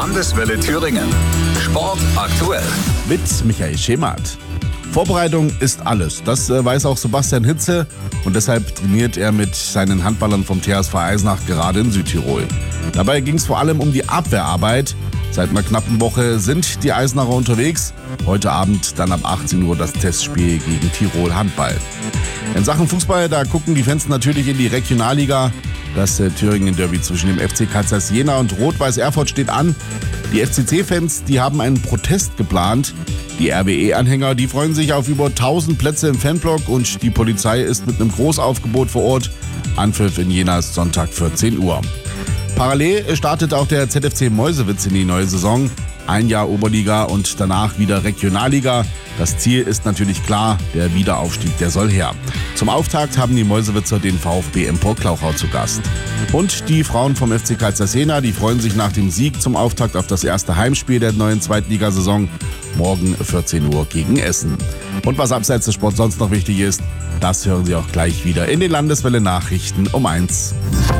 Landeswelle Thüringen. Sport aktuell. Mit Michael Schemert. Vorbereitung ist alles. Das weiß auch Sebastian Hitze und deshalb trainiert er mit seinen Handballern vom THSV Eisenach gerade in Südtirol. Dabei ging es vor allem um die Abwehrarbeit. Seit einer knappen Woche sind die Eisenacher unterwegs. Heute Abend dann ab 18 Uhr das Testspiel gegen Tirol Handball. In Sachen Fußball, da gucken die Fans natürlich in die Regionalliga. Das Thüringen-Derby zwischen dem FC Kaisers Jena und Rot-Weiß Erfurt steht an. Die FCC-Fans, die haben einen Protest geplant. Die RWE-Anhänger, die freuen sich auf über 1000 Plätze im Fanblock und die Polizei ist mit einem Großaufgebot vor Ort. Anpfiff in Jena ist Sonntag 14 Uhr. Parallel startet auch der ZFC Mäusewitz in die neue Saison. Ein Jahr Oberliga und danach wieder Regionalliga. Das Ziel ist natürlich klar, der Wiederaufstieg, der soll her. Zum Auftakt haben die Mäusewitzer den VfB Empor-Klauchau zu Gast. Und die Frauen vom FC Kaisers Jena, die freuen sich nach dem Sieg zum Auftakt auf das erste Heimspiel der neuen Zweitligasaison. Morgen 14 Uhr gegen Essen. Und was abseits des Sports sonst noch wichtig ist, das hören Sie auch gleich wieder in den Landeswelle-Nachrichten um 1.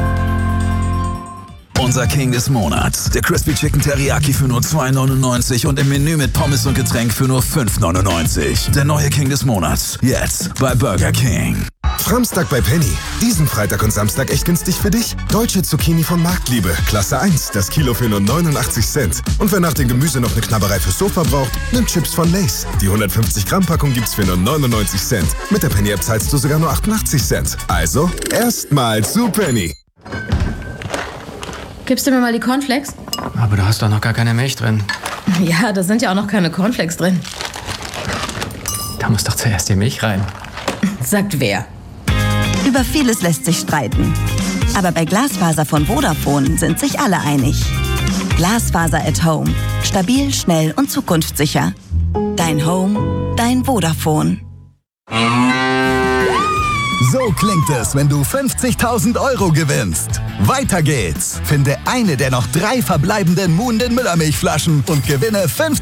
Unser King des Monats. Der Crispy Chicken Teriyaki für nur $2,99 und im Menü mit Pommes und Getränk für nur $5,99. Der neue King des Monats. Jetzt bei Burger King. Framstag bei Penny. Diesen Freitag und Samstag echt günstig für dich? Deutsche Zucchini von Marktliebe. Klasse 1. Das Kilo für nur 89 Cent. Und wer nach dem Gemüse noch eine Knabberei fürs Sofa braucht, nimmt Chips von Lay's. Die 150 Gramm Packung gibt's für nur 99 Cent. Mit der Penny App zahlst du sogar nur 88 Cent. Also, erstmal zu Penny. Gibst du mir mal die Cornflakes? Aber da hast doch noch gar keine Milch drin. Ja, da sind ja auch noch keine Cornflakes drin. Da muss doch zuerst die Milch rein. Sagt wer? Über vieles lässt sich streiten. Aber bei Glasfaser von Vodafone sind sich alle einig. Glasfaser at Home. Stabil, schnell und zukunftssicher. Dein Home, dein Vodafone. So klingt es, wenn du 50.000 € gewinnst. Weiter geht's. Finde eine der noch 3 verbleibenden Muhnden Müllermilchflaschen und gewinne 50